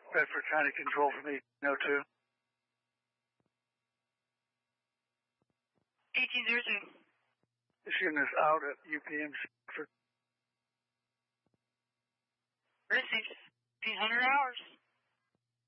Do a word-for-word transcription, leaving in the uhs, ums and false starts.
Bedford County Control for me, no two. eighteen zero two. This unit is out at U P M C for Received. fifteen hundred hours.